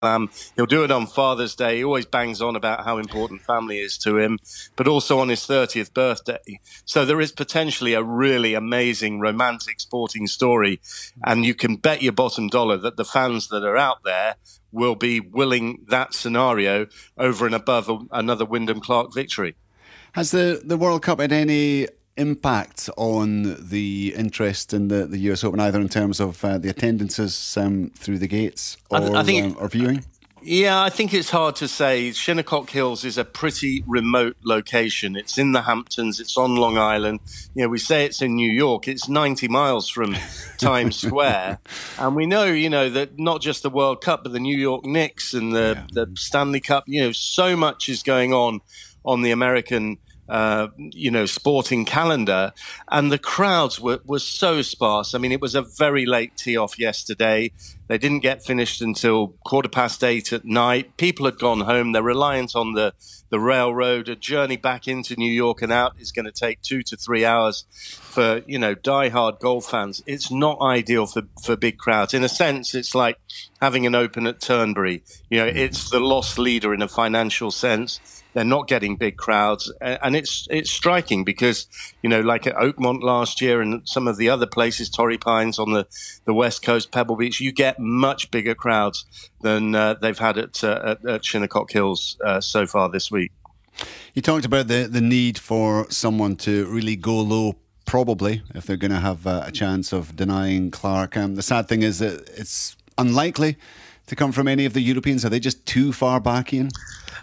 He'll do it on Father's Day. He always bangs on about how important family is to him, but also on his 30th birthday. So there is potentially a really amazing, romantic sporting story. And you can bet your bottom dollar that the fans that are out there will be willing that scenario over and above another Wyndham Clark victory. Has the World Cup had any impact on the interest in the US Open, either in terms of the attendances through the gates or viewing? Yeah, I think it's hard to say. Shinnecock Hills is a pretty remote location. It's in the Hamptons. It's on Long Island. You know, we say it's in New York. It's 90 miles from Times Square. And we know, that not just the World Cup, but the New York Knicks and the Stanley Cup, so much is going on the American sporting calendar, and the crowds were so sparse. I mean, it was a very late tee-off yesterday. They didn't get finished until 8:15 at night. People had gone home. They're reliant on the railroad. A journey back into New York and out is going to take 2 to 3 hours for, diehard golf fans. It's not ideal for big crowds. In a sense, it's like having an Open at Turnberry. It's the lost leader in a financial sense. They're not getting big crowds, and it's striking because, like at Oakmont last year and some of the other places, Torrey Pines on the West Coast, Pebble Beach, you get much bigger crowds than they've had at Shinnecock Hills so far this week. You talked about the need for someone to really go low, probably, if they're going to have a chance of denying Clark. The sad thing is that it's unlikely to come from any of the Europeans. Are they just too far back, Ian?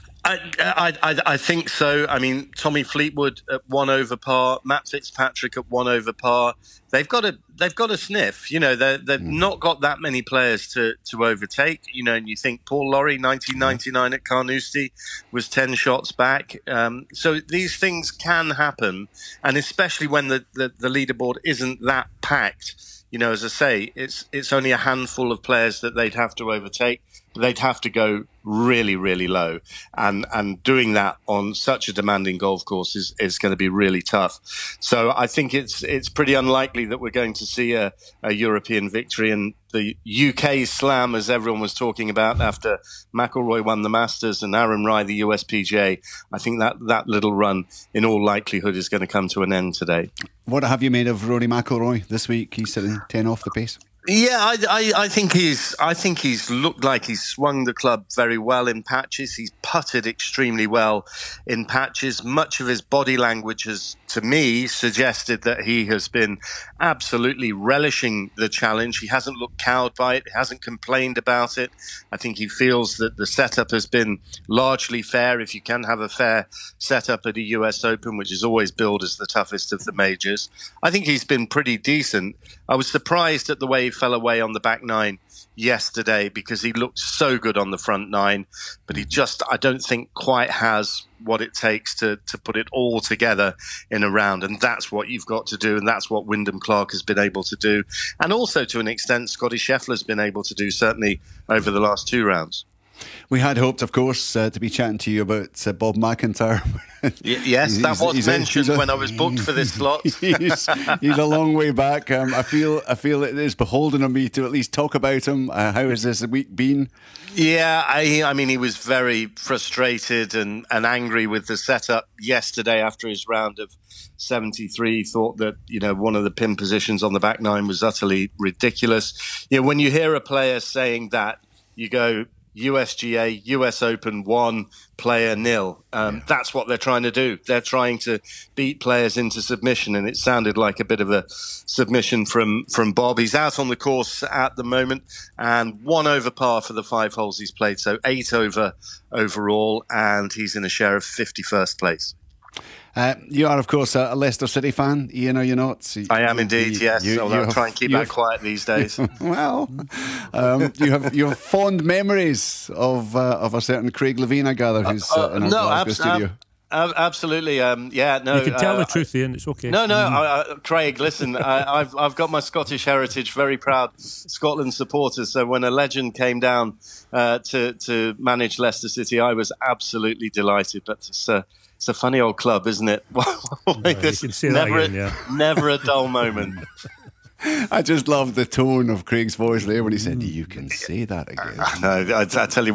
I think so. I mean, Tommy Fleetwood at 1 over par, Matt Fitzpatrick at 1 over par. They've got a sniff. They've not got that many players to overtake. And you think Paul Lawrie, 1999 at Carnoustie, was 10 shots back. So these things can happen, and especially when the leaderboard isn't that packed. As I say, it's only a handful of players that they'd have to overtake. They'd have to go really, really low. And doing that on such a demanding golf course is going to be really tough. So I think it's pretty unlikely that we're going to see a European victory. And the UK Slam, as everyone was talking about after McIlroy won the Masters and Aaron Rai the USPGA, I think that little run in all likelihood is going to come to an end today. What have you made of Rory McIlroy this week? He's sitting 10 off the pace. Yeah, I think he's looked like he's swung the club very well in patches. He's putted extremely well in patches. Much of his body language has, to me, suggested that he has been absolutely relishing the challenge. He hasn't looked cowed by it. He hasn't complained about it. I think he feels that the setup has been largely fair. If you can have a fair setup at a US Open, which is always billed as the toughest of the majors, I think he's been pretty decent. I was surprised at the way he fell away on the back nine yesterday because he looked so good on the front nine, but he just, I don't think, quite has what it takes to put it all together in a round. And that's what you've got to do, and that's what Wyndham Clark has been able to do. And also, to an extent, Scotty Scheffler's been able to do, certainly over the last 2 rounds. We had hoped, of course, to be chatting to you about Bob McIntyre. Yes, that was mentioned when I was booked for this slot. He's a long way back. I feel it is beholden on me to at least talk about him. How has this week been? Yeah, I mean, he was very frustrated and angry with the setup yesterday after his round of 73. Thought that, one of the pin positions on the back nine was utterly ridiculous. When you hear a player saying that, you go, USGA, US Open 1, player 0. That's what they're trying to do. They're trying to beat players into submission, and it sounded like a bit of a submission from Bob. He's out on the course at the moment, and 1 over par for the 5 holes he's played, so 8 over overall, and he's in a share of 51st place. You are, of course, a Leicester City fan, Ian, are you not? I am indeed, yes. Although I'll try and keep that quiet these days. Well, you have fond memories of a certain Craig Levine, I gather, who's in our Glasgow studio. Absolutely, no. You can tell the truth, Ian. It's okay. No, Craig. Listen, I've got my Scottish heritage. Very proud Scotland supporter. So when a legend came down to manage Leicester City, I was absolutely delighted. But it's a funny old club, isn't it? Never a dull moment. I just love the tone of Craig's voice there when he said, "You can say that again." I tell you.